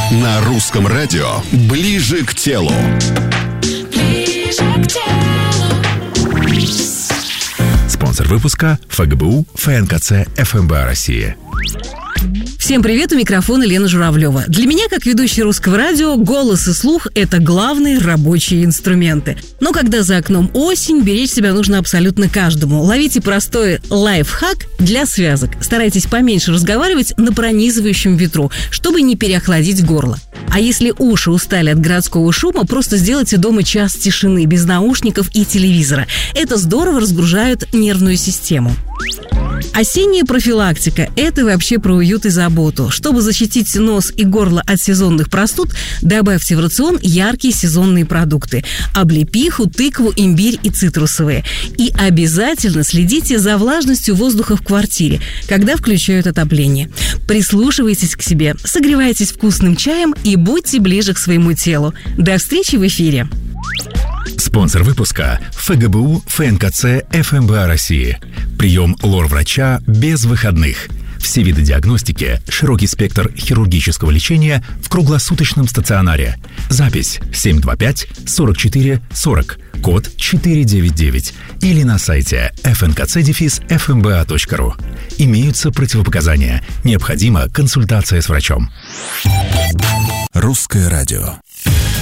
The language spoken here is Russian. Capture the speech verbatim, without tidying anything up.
На русском радио «Ближе к телу». Ближе к телу. Спонсор выпуска ФГБУ ФНКЦ ФМБА России. Всем привет, у микрофона Лена Журавлева. Для меня, как ведущей русского радио, голос и слух – это главные рабочие инструменты. Но когда за окном осень, беречь себя нужно абсолютно каждому. Ловите простой лайфхак для связок. Старайтесь поменьше разговаривать на пронизывающем ветру, чтобы не переохладить горло. А если уши устали от городского шума, просто сделайте дома час тишины, без наушников и телевизора. Это здорово разгружает нервную систему. Осенняя профилактика – это вообще про уют и заботу. Чтобы защитить нос и горло от сезонных простуд, добавьте в рацион яркие сезонные продукты – облепиху, тыкву, имбирь и цитрусовые. И обязательно следите за влажностью воздуха в квартире, когда включают отопление. Прислушивайтесь к себе, согревайтесь вкусным чаем и будьте ближе к своему телу. До встречи в эфире! Спонсор выпуска ФГБУ ФНКЦ ФМБА России. Прием лор-врача без выходных. Все виды диагностики, широкий спектр хирургического лечения в круглосуточном стационаре. Запись семь два пять сорок четыре сорок, код четыре девять девять или на сайте эф эн ка цэ дефис эф эм бэ а точка ру. Имеются противопоказания. Необходима консультация с врачом. Русское радио.